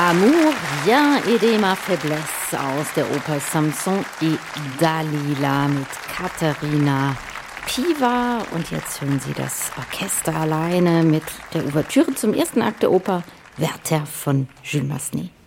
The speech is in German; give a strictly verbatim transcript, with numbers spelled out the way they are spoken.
Amour, rien et des ma faiblesse aus der Oper Samson et Dalila mit Katharina Piva. Und jetzt hören Sie das Orchester alleine mit der Ouvertüre zum ersten Akt der Oper Werther von Jules Massenet.